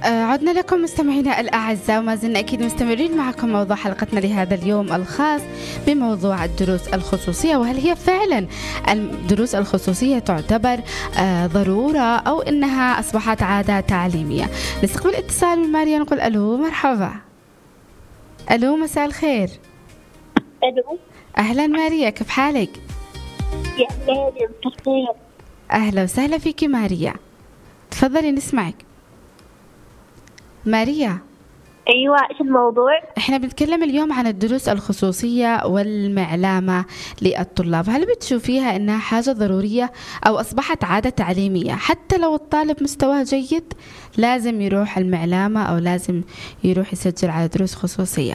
عدنا لكم مستمعينا الأعزاء، وما زلنا أكيد مستمرين معكم موضوع حلقتنا لهذا اليوم الخاص بموضوع الدروس الخصوصية، وهل هي فعلا الدروس الخصوصية تعتبر ضرورة أو إنها أصبحت عادة تعليمية؟ نستقبل اتصال من ماريا، نقول ألو مرحبا. ألو مساء الخير. ألو أهلا ماريا، كيف حالك؟ يا أهلا بخير. أهلا وسهلا فيكي ماريا، تفضلي نسمعك. ماريا، أيوة، إيش الموضوع؟ احنا بنتكلم اليوم عن الدروس الخصوصية والمعلمة للطلاب. هل بتشوفيها انها حاجة ضرورية او اصبحت عادة تعليمية؟ حتى لو الطالب مستواه جيد لازم يروح المعلمة او لازم يروح يسجل على دروس خصوصية؟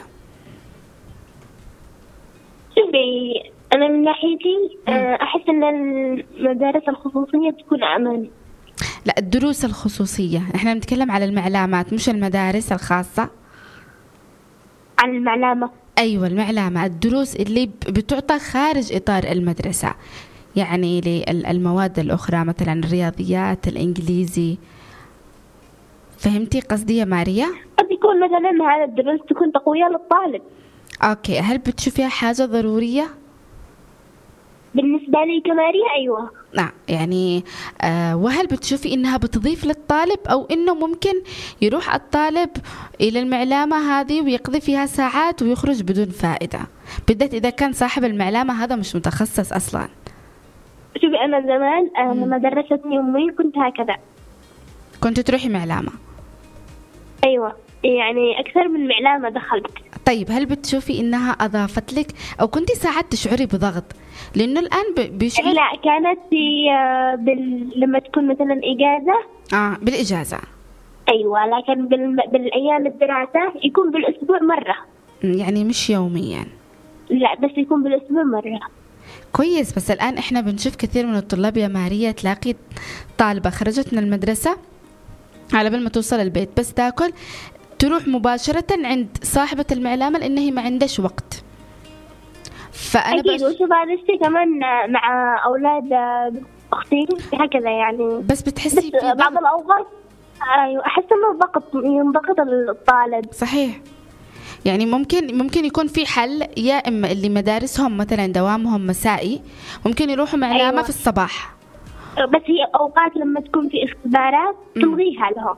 شوفي، أنا من ناحيتي أحس أن المدارس الخصوصية تكون أمان. لا، الدروس الخصوصية، احنا بنتكلم على المعلمات مش المدارس الخاصة. عن المعلمة. أيوة المعلمة، الدروس اللي بتعطى خارج إطار المدرسة، يعني للمواد الأخرى مثلا الرياضيات، الإنجليزي. فهمتي قصدي يا ماريا؟ قد يكون مثلا هذا الدروس تكون تقوية للطالب. أوكي، هل بتشوفيها حاجة ضرورية؟ بالنسبة لي كماريا أيوة. نعم، يعني وهل بتشوفي إنها بتضيف للطالب أو إنه ممكن يروح الطالب إلى المعلمة هذه ويقضي فيها ساعات ويخرج بدون فائدة، بالذات إذا كان صاحب المعلمة هذا مش متخصص أصلا؟ شوفي، أنا زمان لما درستني أمي كنت هكذا. كنت تروحي معلمة؟ أيوة، يعني أكثر من معلمة دخلت. طيب، هل بتشوفي إنها أضافت لك أو كنتي ساعات تشعري بضغط؟ لأنه الآن بيشعر. لا، كانت في لما تكون مثلا إجازة. بالإجازة. أيوة، لكن بالأيام الدراسة يكون بالأسبوع مرة. يعني مش يوميا؟ لا، بس يكون بالأسبوع مرة. كويس. بس الآن إحنا بنشوف كثير من الطلاب يا ماريا، تلاقي طالبة خرجت من المدرسة على بال ما توصل البيت بس تاكل تروح مباشرة عند صاحبة المعلمة لأنه هي ما عندش وقت. فأنا أكيد، وشوف هذا الشيء كمان مع أولاد أختي هكذا يعني. بس بتحسي بس بعض الأوقات أيوة أحس إنه ينضغط الطالب. صحيح، يعني ممكن يكون في حل، يا إما اللي مدارسهم مثلا دوامهم مسائي ممكن يروحوا معلمة أيوة. في الصباح. بس هي أوقات لما تكون في اختبارات تلغيها لهم.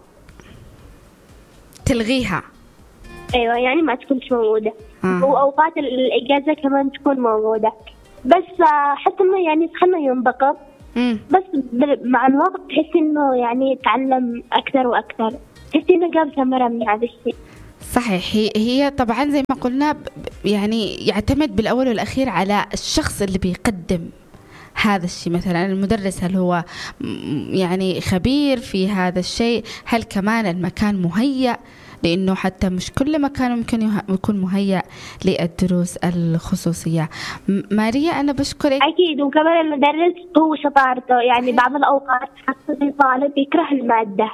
تلغيها؟ أيوة، يعني ما تكونش موجودة. وأوقات الإجازة كمان تكون موجودة، بس حتى إنه يعني خلنا ينضغط. بس مع الوقت تحس إنه يعني يتعلم أكثر وأكثر، تحس إنه جاب ثمرة من هذا الشيء. صحيح. هي طبعا زي ما قلنا يعني يعتمد بالأول والأخير على الشخص اللي بيقدم هذا الشيء. مثلا المدرس هل هو يعني خبير في هذا الشيء؟ هل كمان المكان مهيأ؟ لأنه حتى مش كل مكان ممكن يكون مهيأ للدروس الخصوصية. ماريا أنا بشكرك. أكيد، وكمان المدرس هو شطارته، يعني بعض الأوقات حتى الطالب يكره المادة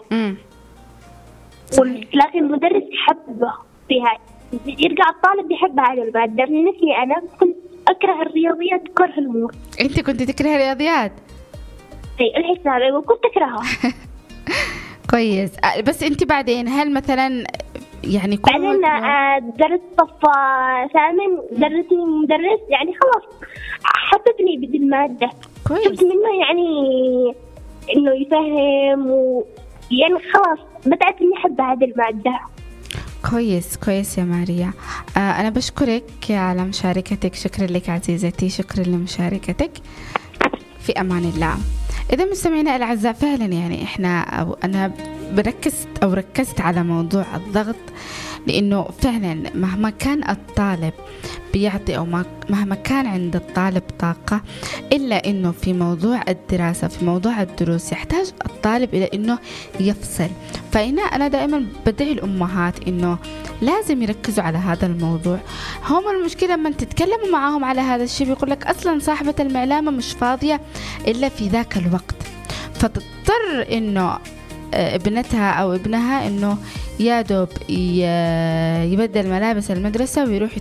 ولكن المدرس يحبه فيها، يرجع الطالب يحب هذه المادة. مثلي أنا كنت أكره الرياضيات كره الموت. أنت كنت تكره الرياضيات؟ أي، الحساب وكنت أكرهها. كويس. بس أنت بعدين هل مثلا يعني بعدين درست صف ثامن، درسني مدرس يعني خلاص حببني بدي المادة. كويس. شفت منه يعني إنه يفهم يعني خلاص بدأت إني أحب هذه المادة. كويس يا ماريا. أنا بشكرك على مشاركتك. شكرا لك عزيزتي، شكرا لمشاركتك. في أمان الله. إذا مستمعينا الأعزاء، فعلا يعني أنا ركزت على موضوع الضغط، لأنه فعلا مهما كان الطالب بيعطي أو مهما كان عند الطالب طاقة، إلا أنه في موضوع الدراسة في موضوع الدروس يحتاج الطالب إلى أنه يفصل. فهنا أنا دائما بدعي الأمهات أنه لازم يركزوا على هذا الموضوع. هم المشكلة لما تتكلموا معهم على هذا الشيء بيقول لك أصلا صاحبة المعلمة مش فاضية إلا في ذاك الوقت، فتضطر أنه ابنتها أو ابنها أنه يا دوب يبدل ملابس المدرسة ويروح